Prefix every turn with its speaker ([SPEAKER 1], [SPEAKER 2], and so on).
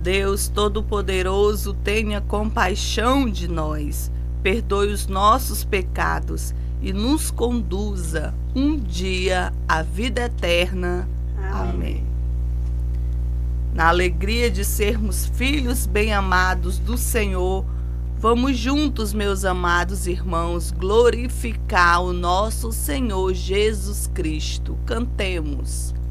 [SPEAKER 1] Deus Todo-Poderoso, tenha compaixão de nós, perdoe os nossos pecados e nos conduza um dia à vida eterna. Amém. Na alegria de sermos filhos bem-amados do Senhor, vamos juntos, meus amados irmãos, glorificar o nosso Senhor Jesus Cristo. Cantemos.